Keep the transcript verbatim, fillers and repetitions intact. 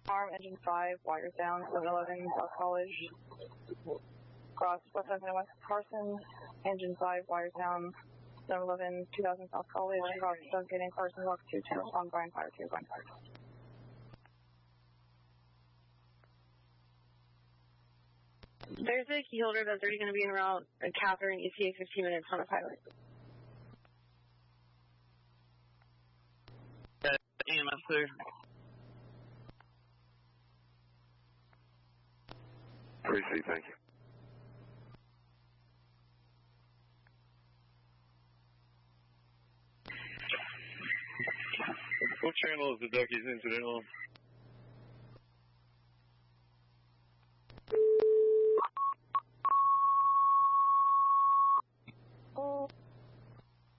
Arm, engine five, wires down, seven eleven, South College. Cross West Hampton and West Carson, engine five, wires down, seven eleven, two thousand South College. Cross Duncan and Carson, walk two ten, on Brian Fire two, Brian Fire two. There's a key holder that's already going to be en route at Catherine, E T A fifteen minutes on the pilot. E M S clear. three C, thank you. What channel is the Duckies incident on?